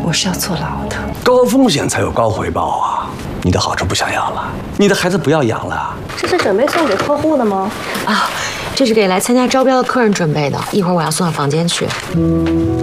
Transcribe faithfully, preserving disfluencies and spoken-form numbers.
我是要坐牢的。 高风险才有高回报啊！你的好处不想要了，你的孩子不要养了。 这是准备送给客户的吗？ 啊，这是给来参加招标的客人准备的，一会儿我要送到房间去。